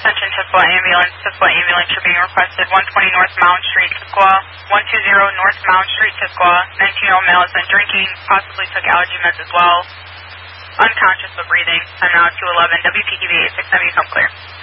Attention Chippewa Ambulance. Chippewa Ambulance are being requested. 120 North Mound Street, Chippewa. 120 North Mound Street, Chippewa. 19-year-old male has been drinking, possibly took allergy meds as well. Unconscious but breathing. I'm now 211. WPTV 8670, come clear.